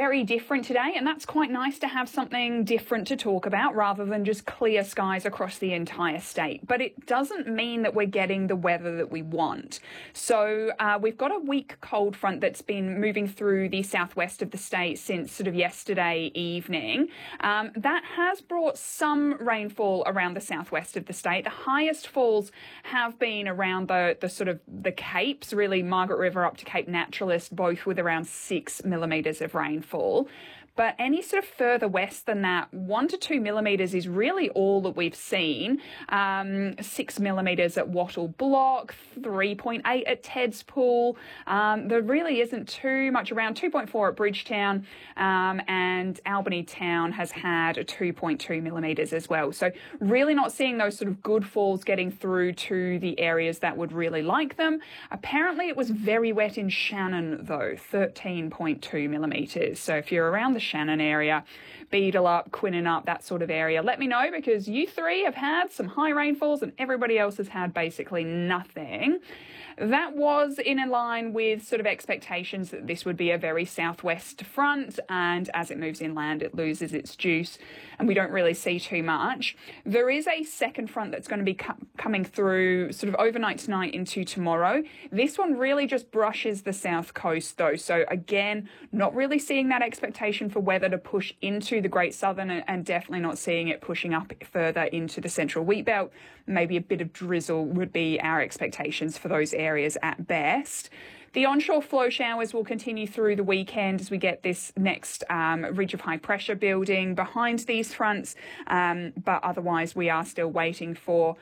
very different today, and that's quite nice to have something different to talk about rather than just clear skies across the entire state. But it doesn't mean that we're getting the weather that we want. So we've got a weak cold front that's been moving through the southwest of the state since sort of yesterday evening. That has brought some rainfall around the southwest of the state. The highest falls have been around the sort of the Capes, really Margaret River up to Cape Naturalist, both with around 6 millimetres of rainfall. But any sort of further west than that, 1 to 2 millimetres is really all that we've seen. 6 millimetres at Wattle Block, 3.8 at Ted's Pool. There really isn't too much around. 2.4 at Bridgetown, and Albany Town has had a 2.2 millimetres as well. So really not seeing those sort of good falls getting through to the areas that would really like them. Apparently it was very wet in Shannon though, 13.2 millimetres. So if you're around the Shannon area, Beadle up, Quinnen up, that sort of area, let me know, because you three have had some high rainfalls and everybody else has had basically nothing. That was in line with sort of expectations that this would be a very southwest front, and as it moves inland it loses its juice and we don't really see too much. There is a second front that's going to be coming through sort of overnight tonight into tomorrow. This one really just brushes the south coast though, so again, not really seeing that expectation for weather to push into the Great Southern, and definitely not seeing it pushing up further into the central wheat belt. Maybe a bit of drizzle would be our expectations for those areas at best. The onshore flow showers will continue through the weekend as we get this next ridge of high pressure building behind these fronts, but otherwise we are still waiting for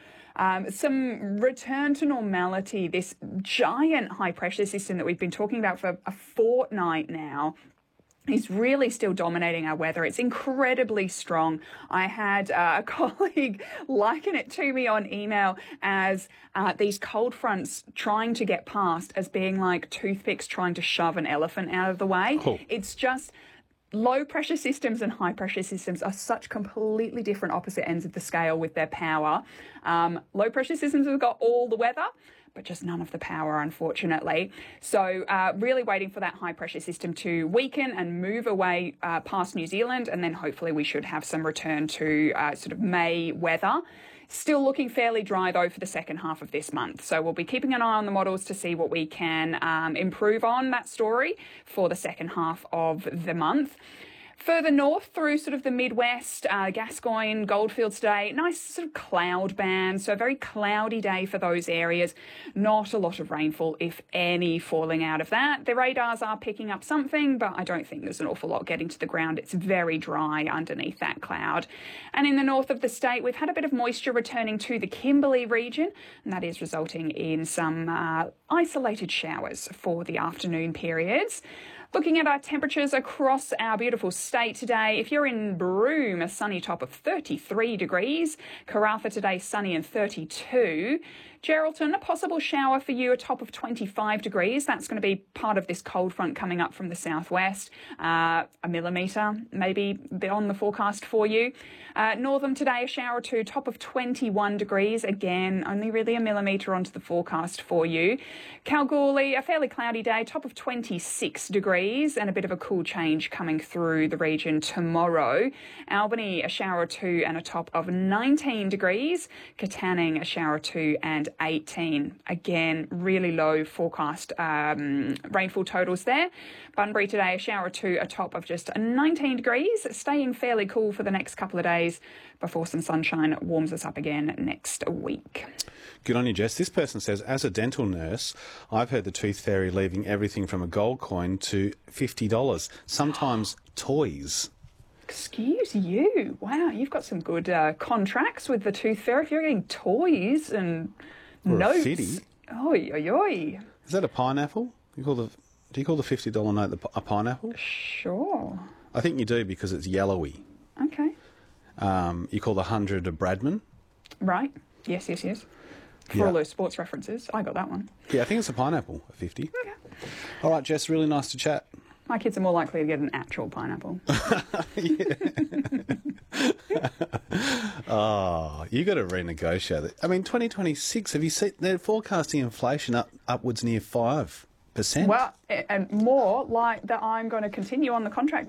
some return to normality. This giant high pressure system that we've been talking about for a fortnight now is really still dominating our weather. It's incredibly strong. I had a colleague liken it to me on email as these cold fronts trying to get past as being like toothpicks trying to shove an elephant out of the way. Oh. It's just low pressure systems and high pressure systems are such completely different opposite ends of the scale with their power. Low pressure systems have got all the weather, but just none of the power, unfortunately. So really waiting for that high pressure system to weaken and move away past New Zealand, and then hopefully we should have some return to sort of May weather. Still looking fairly dry though for the second half of this month. So we'll be keeping an eye on the models to see what we can improve on that story for the second half of the month. Further north through sort of the Midwest, Gascoyne, Goldfields today, nice sort of cloud band, so a very cloudy day for those areas. Not a lot of rainfall, if any, falling out of that. The radars are picking up something, but I don't think there's an awful lot getting to the ground. It's very dry underneath that cloud. And in the north of the state, we've had a bit of moisture returning to the Kimberley region, and that is resulting in some isolated showers for the afternoon periods. Looking at our temperatures across our beautiful state today, if you're in Broome, a sunny top of 33 degrees. Karratha today, sunny and 32. Geraldton, a possible shower for you, a top of 25 degrees. That's going to be part of this cold front coming up from the southwest. A millimetre maybe on the forecast for you. Northam today, a shower or two, top of 21 degrees. Again, only really a millimetre onto the forecast for you. Kalgoorlie, a fairly cloudy day, top of 26 degrees, and a bit of a cool change coming through the region tomorrow. Albany, a shower or two and a top of 19 degrees. Katanning, a shower or two and 18. Again, really low forecast rainfall totals there. Bunbury today, a shower or two, a top of just 19 degrees, staying fairly cool for the next couple of days before some sunshine warms us up again next week. Good on you, Jess. This person says, as a dental nurse, I've heard the tooth fairy leaving everything from a gold coin to $50, sometimes toys. Excuse you. Wow, you've got some good contracts with the tooth fairy. If you're getting toys and Or notes. a fitty. Oi, oi, oi. Is that a pineapple? Do you call the $50 note a pineapple? Sure. I think you do because it's yellowy. Okay. You call the 100 a Bradman? Right. Yes. For Yeah. all those sports references, I got that one. Yeah, I think it's a pineapple, a 50. Okay. All right, Jess, really nice to chat. My kids are more likely to get an actual pineapple. Oh, you got to renegotiate it. I mean, 2026, have you seen they're forecasting inflation upwards near 5%? Well, and more like that I'm going to continue on the contract